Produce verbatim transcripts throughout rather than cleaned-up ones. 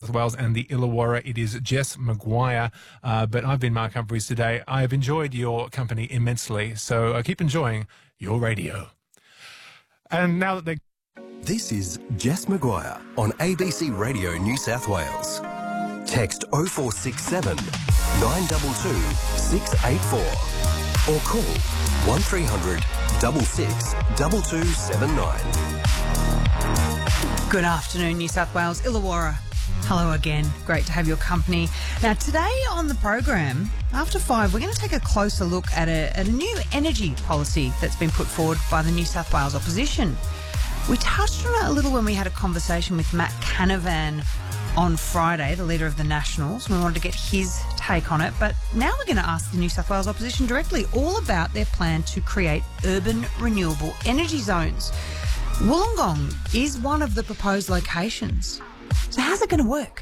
South Wales and the Illawarra. It is Jess Maguire, uh, but I've been Mark Humphries today. I have enjoyed your company immensely, so uh, keep enjoying your radio. And now that they... This is Jess Maguire on A B C Radio New South Wales. Text oh four six seven, nine two two, six eight four or call one three hundred, six six, two two seven nine. Good afternoon, New South Wales, Illawarra. Hello again. Great to have your company. Now, today on the program, after five, we're going to take a closer look at a, at a new energy policy that's been put forward by the New South Wales opposition. We touched on it a little when we had a conversation with Matt Canavan on Friday, the leader of the Nationals. We wanted to get his take on it, but now we're going to ask the New South Wales opposition directly all about their plan to create urban renewable energy zones. Wollongong is one of the proposed locations. So how's it going to work?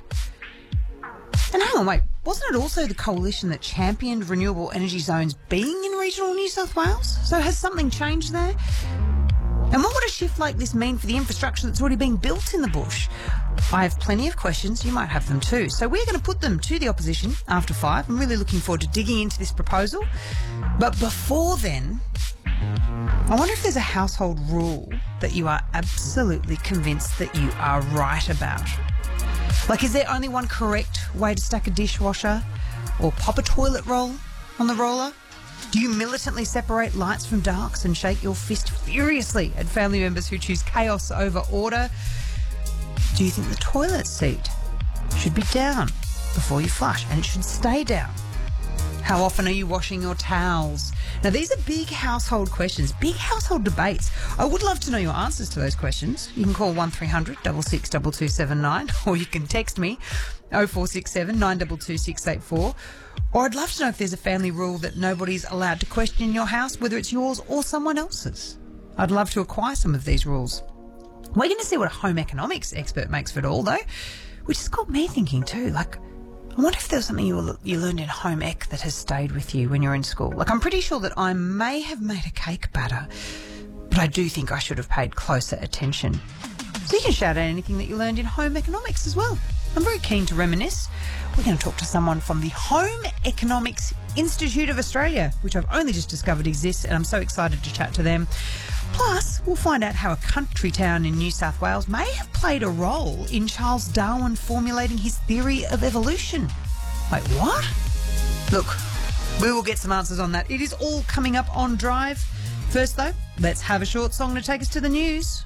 And hang on, wait, wasn't it also the coalition that championed renewable energy zones being in regional New South Wales? So has something changed there? And what would a shift like this mean for the infrastructure that's already being built in the bush? I have plenty of questions. You might have them too. So we're going to put them to the opposition after five. I'm really looking forward to digging into this proposal. But before then, I wonder if there's a household rule that you are absolutely convinced that you are right about. Like, is there only one correct way to stack a dishwasher or pop a toilet roll on the roller? Do you militantly separate lights from darks and shake your fist furiously at family members who choose chaos over order? Do you think the toilet seat should be down before you flush and it should stay down? How often are you washing your towels? Now, these are big household questions, big household debates. I would love to know your answers to those questions. You can call one three hundred, six six, two two seven nine or you can text me oh four six seven, nine two two, six eight four. Or I'd love to know if there's a family rule that nobody's allowed to question in your house, whether it's yours or someone else's. I'd love to acquire some of these rules. We're going to see what a home economics expert makes of it all, though, which has got me thinking too. Like, I wonder if there was something you, you learned in home ec that has stayed with you when you're in school. Like, I'm pretty sure that I may have made a cake batter, but I do think I should have paid closer attention. So you can shout out anything that you learned in home economics as well. I'm very keen to reminisce. We're going to talk to someone from the Home Economics Institute of Australia, which I've only just discovered exists, and I'm so excited to chat to them. Plus, we'll find out how a country town in New South Wales may have played a role in Charles Darwin formulating his theory of evolution. Wait, what? Look, we will get some answers on that. It is all coming up on Drive. First, though, let's have a short song to take us to the news.